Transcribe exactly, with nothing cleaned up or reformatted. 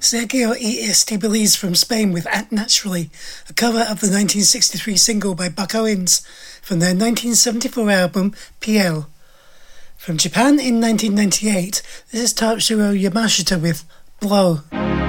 Sergio y Estibaliz from Spain with Act Naturally, a cover of the nineteen sixty-three single by Buck Owens from their nineteen seventy-four album Piel. From Japan in nineteen ninety-eight, this is Tatsuo Yamashita with Blow.